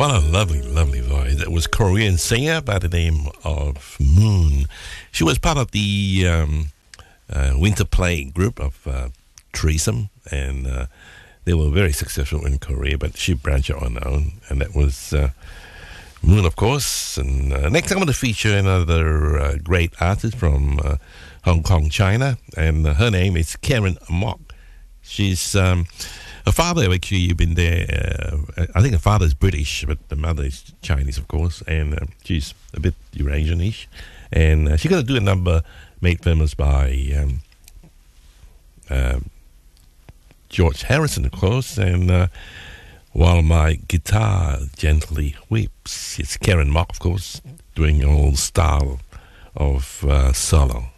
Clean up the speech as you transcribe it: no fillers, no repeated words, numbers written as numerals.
What a lovely, lovely voice. It was a Korean singer by the name of Moon. She was part of the winter play group of Threesome, and they were very successful in Korea, but she branched out on her own, and that was Moon, of course. And next I'm going to feature another great artist from Hong Kong, China, and her name is Karen Mok. She's her father, actually, you've been there. I think her father is British, but the mother is Chinese, of course, and she's a bit Eurasian-ish. And she's going to do a number made famous by George Harrison, of course. And while my guitar gently weeps, it's Karen Mok, of course, doing an old style of solo.